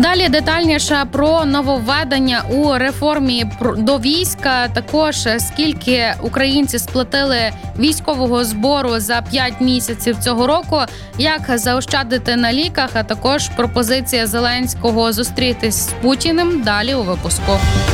Далі детальніше про нововведення у реформі до війська, також скільки українці сплатили військового збору за 5 місяців цього року, як заощадити на ліках, а також пропозиція Зеленського зустрітись з Путіним. Далі у випуску.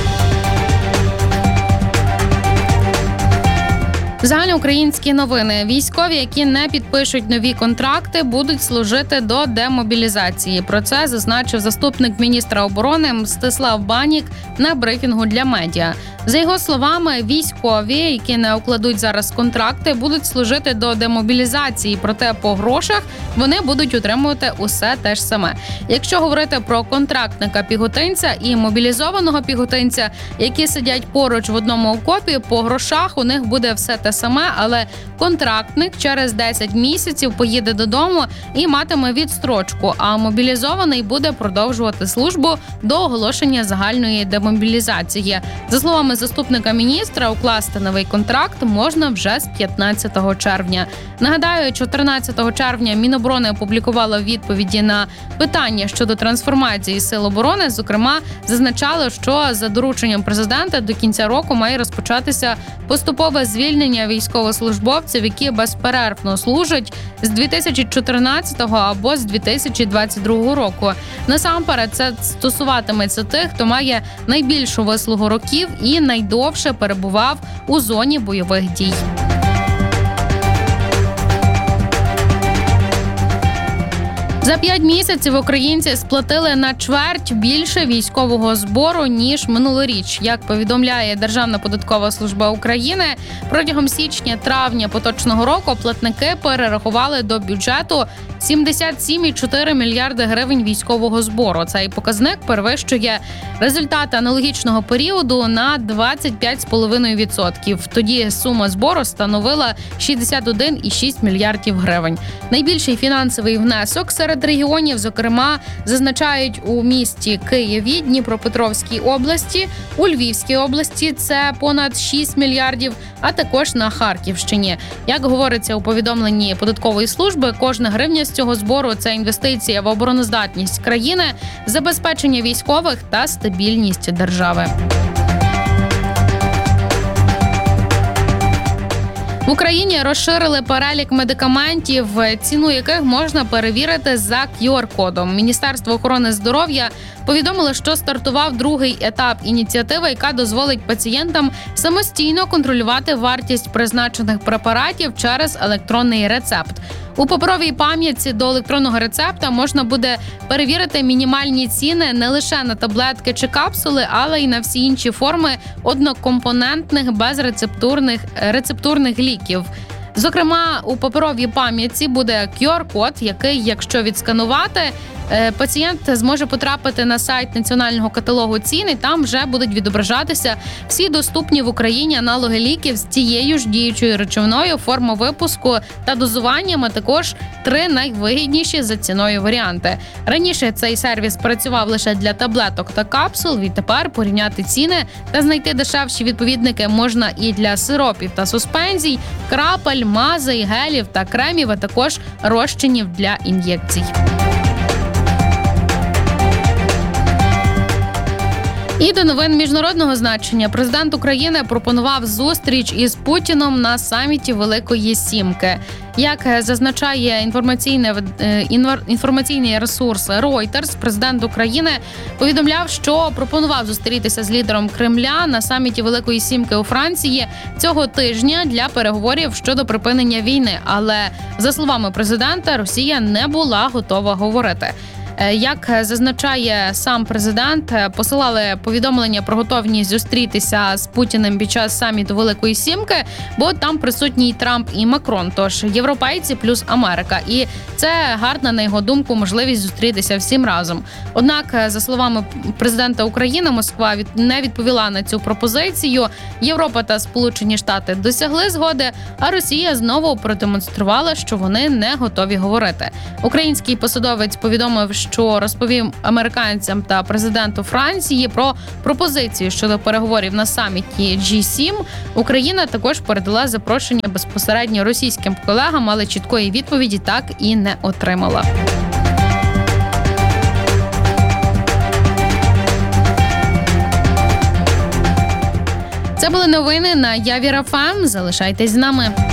Загальноукраїнські новини. Військові, які не підпишуть нові контракти, будуть служити до демобілізації. Про це зазначив заступник міністра оборони Мстислав Банік на брифінгу для медіа. За його словами, військові, які не укладуть зараз контракти, будуть служити до демобілізації, проте по грошах вони будуть отримувати усе те ж саме. Якщо говорити про контрактника-піхотинця і мобілізованого піхотинця, які сидять поруч в одному окопі, по грошах у них буде все те саме, але контрактник через 10 місяців поїде додому і матиме відстрочку, а мобілізований буде продовжувати службу до оголошення загальної демобілізації. За словами заступника міністра, укласти новий контракт можна вже з 15 червня. Нагадаю, 14 червня Міноборони опублікувало відповіді на питання щодо трансформації сил оборони. Зокрема, зазначало, що за дорученням президента до кінця року має розпочатися поступове звільнення військовослужбовців, які безперервно служать з 2014 або з 2022 року. Насамперед, це стосуватиметься тих, хто має найбільшу вислугу років і найдовше перебував у зоні бойових дій. За 5 місяців українці сплатили на чверть більше військового збору, ніж минулоріч. Як повідомляє Державна податкова служба України, протягом січня-травня поточного року платники перерахували до бюджету 77,4 мільярди гривень військового збору. Цей показник перевищує результати аналогічного періоду на 25,5%. Тоді сума збору становила 61,6 мільярдів гривень. Найбільший фінансовий внесок серед регіонів, зокрема, зазначають у місті Києві, Дніпропетровській області, у Львівській області це понад 6 мільярдів, а також на Харківщині. Як говориться у повідомленні податкової служби, кожна гривня з цього збору – це інвестиція в обороноздатність країни, забезпечення військових та стабільність держави. В Україні розширили перелік медикаментів, ціну яких можна перевірити за QR-кодом. Міністерство охорони здоров'я повідомило, що стартував другий етап ініціативи, яка дозволить пацієнтам самостійно контролювати вартість призначених препаратів через електронний рецепт. У паперовій пам'ятці до електронного рецепта можна буде перевірити мінімальні ціни не лише на таблетки чи капсули, але й на всі інші форми однокомпонентних безрецептурних ліків. Зокрема, у паперовій пам'ятці буде QR-код, який, якщо відсканувати, пацієнт зможе потрапити на сайт Національного каталогу цін, і там вже будуть відображатися всі доступні в Україні аналоги ліків з тією ж діючою речовиною, форма випуску та дозуванням, а також 3 найвигідніші за ціною варіанти. Раніше цей сервіс працював лише для таблеток та капсул, відтепер порівняти ціни та знайти дешевші відповідники можна і для сиропів та суспензій, крапель, мазей, гелів та кремів, а також розчинів для ін'єкцій. І до новин міжнародного значення. Президент України пропонував зустріч із Путіном на саміті Великої Сімки. Як зазначає інформаційний ресурс Reuters, президент України повідомляв, що пропонував зустрітися з лідером Кремля на саміті Великої Сімки у Франції цього тижня для переговорів щодо припинення війни. Але, за словами президента, Росія не була готова говорити. Як зазначає сам президент, посилали повідомлення про готовність зустрітися з Путіним під час саміту Великої Сімки, бо там присутній Трамп і Макрон, тож європейці плюс Америка. І це гарна, на його думку, можливість зустрітися всім разом. Однак, за словами президента України, Москва не відповіла на цю пропозицію. Європа та Сполучені Штати досягли згоди, а Росія знову продемонструвала, що вони не готові говорити. Український посадовець повідомив, що розповів американцям та президенту Франції про пропозицію щодо переговорів на саміті G7. Україна також передала запрошення безпосередньо російським колегам, але чіткої відповіді так і не отримала. Це були новини на Явір ФМ. Залишайтесь з нами.